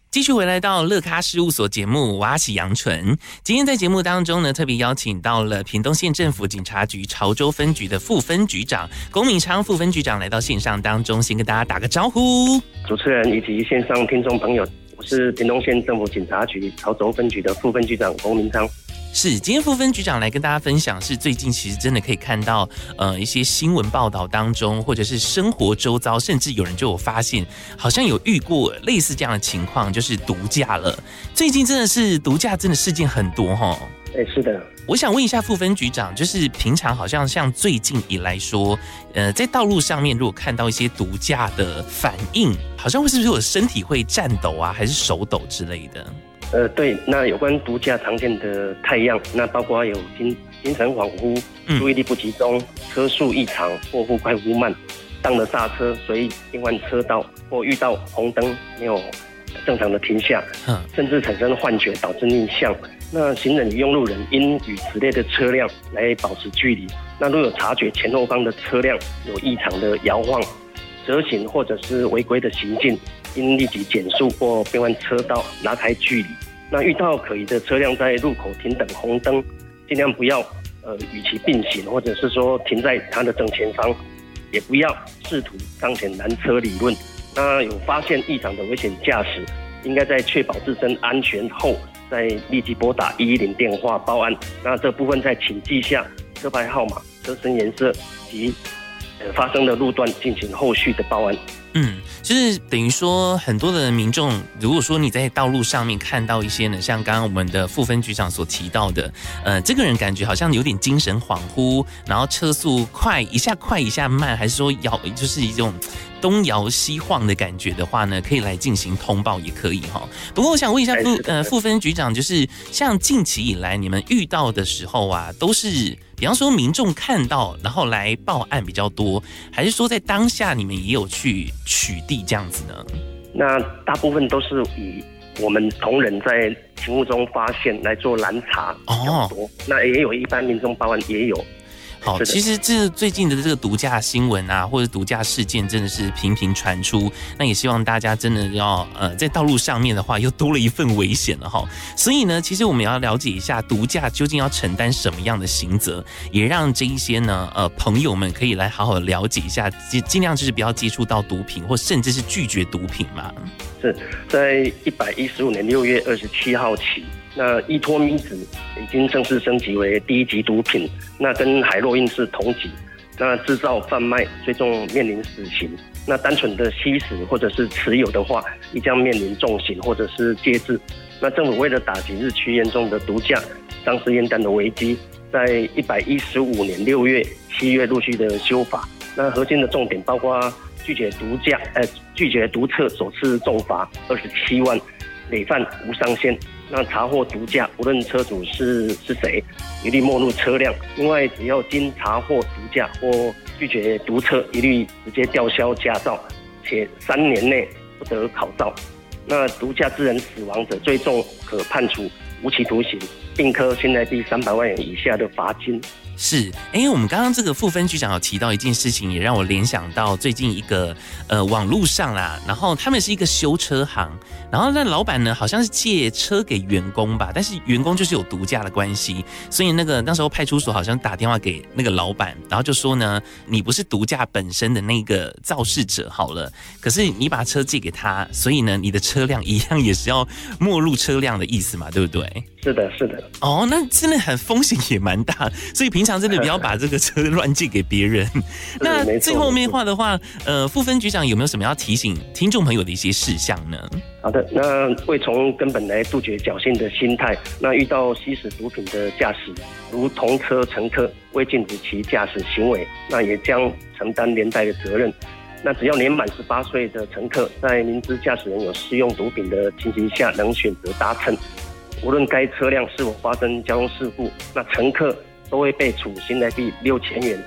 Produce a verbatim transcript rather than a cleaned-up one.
继续回来到乐咖事务所节目，我阿喜杨纯。今天在节目当中呢，特别邀请到了屏东县政府警察局潮州分局的副分局长龚敏昌副分局长来到线上当中，先跟大家打个招呼。 主持人以及线上听众朋友，我是屏东县政府警察局潮州分局的副分局长龚敏昌。 是，今天副分局长来跟大家分享，是最近其实真的可以看到，呃，一些新闻报道当中，或者是生活周遭，甚至有人就有发现，好像有遇过类似这样的情况，就是毒驾了。最近真的是毒驾，真的事件很多齁。 哎，是的。 我想问一下副分局长，就是平常好像像最近以来说，呃，在道路上面如果看到一些毒驾的反应，好像会是不是有身体会颤抖啊，还是手抖之类的？ 呃，对，那有关毒驾常见的态样，那包括有精精神恍惚、注意力不集中、车速异常或忽快忽慢、当了刹车随意变换车道，或遇到红灯没有正常的停下，甚至产生幻觉导致逆向。那行人与用路人应与此类的车辆来保持距离。那若有察觉前后方的车辆有异常的摇晃、折行或者是违规的行进，应立即减速或变换车道，拉开距离。那遇到可疑的车辆在路口停等红灯，尽量不要呃与其并行，或者是说停在它的正前方，也不要试图上前拦车理论。那有发现异常的危险驾驶，应该在确保自身安全后，再立即拨打一一零电话报案。那这部分再请记下车牌号码、车身颜色及呃发生的路段进行后续的报案。 嗯，就是等于说，很多的民众，如果说你在道路上面看到一些呢，像刚刚我们的副分局长所提到的，呃，这个人感觉好像有点精神恍惚，然后车速快，一下快一下慢，还是说摇，就是一种东摇西晃的感觉的话呢，可以来进行通报也可以哈。不过我想问一下副呃副分局长，就是像近期以来你们遇到的时候啊，都是比方说民众看到然后来报案比较多，还是说在当下你们也有去取缔这样子呢？ 那大部分都是以我们同仁在勤务中发现来做拦查比较多，哦、那也有一般民众报案也有。 好，其实这最近的这个毒驾新闻啊，或者毒驾事件真的是频频传出，那也希望大家真的要呃在道路上面的话又多了一份危险了哈。所以呢，其实我们要了解一下毒驾究竟要承担什么样的刑责，也让这一些呢呃朋友们可以来好好了解一下，尽量就是不要接触到毒品，或甚至是拒绝毒品嘛。 是在一百一十五年六月二十七号起。那依托咪子已经正式升级为第一级毒品，那跟海洛因是同级。那制造、贩卖最终面临死刑。那单纯的吸食或者是持有的话，亦将面临重刑或者是戒治。那政府为了打击日趋严重的毒驾、丧尸烟弹的危机，在一百一十五年六月、七月陆续的修法。那核心的重点包括拒绝毒驾、呃拒绝毒测首次重罚二十七万，累犯无上限。那查获毒驾，无论车主是是谁，一律没入车辆。另外，只要经查获毒驾或拒绝毒测，一律直接吊销驾照，且三年内不得考照。那毒驾致人死亡者，最重可判处无期徒刑，并科新台币三百万元以下的罚金。 是，哎、欸，我们刚刚这个副分局长有提到一件事情，也让我联想到最近一个呃网络上啦，然后他们是一个修车行，然后那老板呢好像是借车给员工吧，但是员工就是有毒驾的关系，所以那个那时候派出所好像打电话给那个老板，然后就说呢，你不是毒驾本身的那个肇事者好了，可是你把车借给他，所以呢你的车辆一样也是要没入车辆的意思嘛，对不对？ 是的，是的。 哦，那真的很风险也蛮大，所以平常真的不要把这个车乱借给别人。那最后面话的话，呃，副分局长有没有什么要提醒听众朋友的一些事项呢？ 好的，那为从根本来杜绝侥幸的心态，那遇到吸食毒品的驾驶，如同车乘客未禁止其驾驶行为，那也将承担连带的责任。那只要年满十八岁的乘客，在明知驾驶人有使用毒品的情形下，能选择搭乘，无论该车辆是否发生交通事故，那乘客都会被处新台币六千元